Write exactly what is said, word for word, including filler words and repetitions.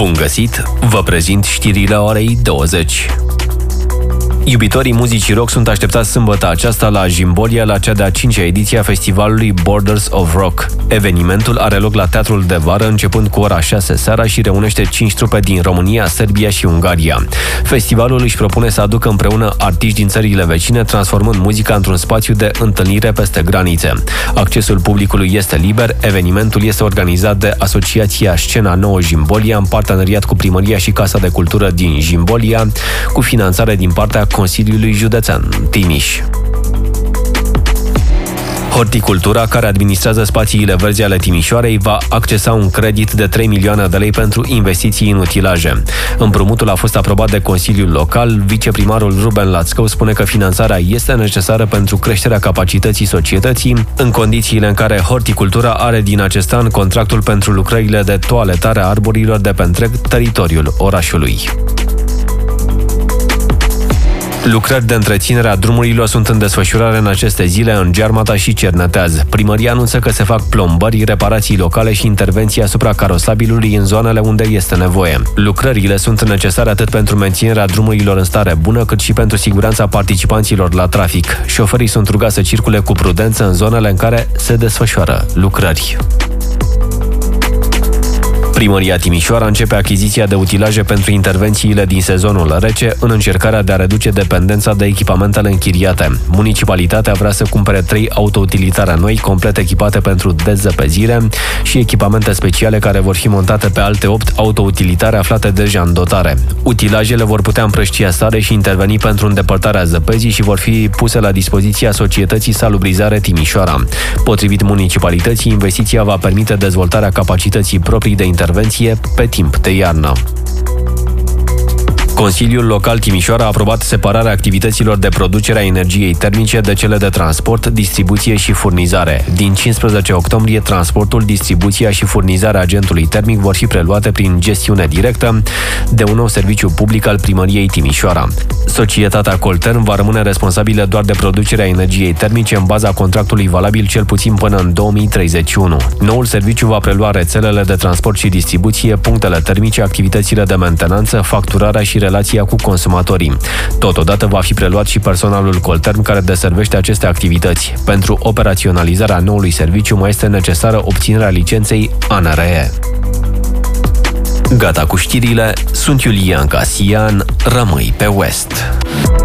Bun găsit! Vă prezint știrile orei douăzeci. Iubitorii muzicii rock sunt așteptați sâmbătă aceasta la Jimbolia, la cea de-a cincea ediție a festivalului Borders of Rock. Evenimentul are loc la Teatrul de Vară, începând cu ora șase seara și reunește cinci trupe din România, Serbia și Ungaria. Festivalul își propune să aducă împreună artiști din țările vecine, transformând muzica într-un spațiu de întâlnire peste granițe. Accesul publicului este liber, evenimentul este organizat de Asociația Scena Nouă Jimbolia, în parteneriat cu Primăria și Casa de Cultură din Jimbolia, cu finanțare din partea Consiliului Județean Timiș. Horticultura, care administrează spațiile verzi ale Timișoarei, va accesa un credit de trei milioane de lei pentru investiții în utilaje. Împrumutul a fost aprobat de Consiliul Local. Viceprimarul Ruben Lațcău spune că finanțarea este necesară pentru creșterea capacității societății, în condițiile în care horticultura are din acest an contractul pentru lucrările de toaletare a arborilor de pe întreg teritoriul orașului. Lucrări de întreținere a drumurilor sunt în desfășurare în aceste zile în Gearmata și Cerneteaz. Primăria anunță că se fac plombări, reparații locale și intervenții asupra carosabilului în zonele unde este nevoie. Lucrările sunt necesare atât pentru menținerea drumurilor în stare bună, cât și pentru siguranța participanților la trafic. Șoferii sunt rugați să circule cu prudență în zonele în care se desfășoară lucrări. Primăria Timișoara începe achiziția de utilaje pentru intervențiile din sezonul rece, în încercarea de a reduce dependența de echipamentele închiriate. Municipalitatea vrea să cumpere trei autoutilitare noi, complet echipate pentru dezăpezire, și echipamente speciale care vor fi montate pe alte opt autoutilitare aflate deja în dotare. Utilajele vor putea împrăștia sare și interveni pentru îndepărtarea zăpezii și vor fi puse la dispoziția Societății Salubrizare Timișoara. Potrivit municipalității, investiția va permite dezvoltarea capacității proprii de intervenție pe timp de iarnă. Consiliul Local Timișoara a aprobat separarea activităților de producere a energiei termice de cele de transport, distribuție și furnizare. Din cincisprezece octombrie, transportul, distribuția și furnizarea agentului termic vor fi preluate prin gestiune directă de un nou serviciu public al Primăriei Timișoara. Societatea Colterm va rămâne responsabilă doar de producerea energiei termice în baza contractului valabil cel puțin până în două mii treizeci și unu. Noul serviciu va prelua rețelele de transport și distribuție, punctele termice, activitățile de mentenanță, facturarea și relația cu consumatorii. Totodată va fi preluat și personalul Colterm care deservește aceste activități. Pentru operaționalizarea noului serviciu mai este necesară obținerea licenței A N R E. Gata cu știrile, sunt Iulian Casian, rămâi pe West.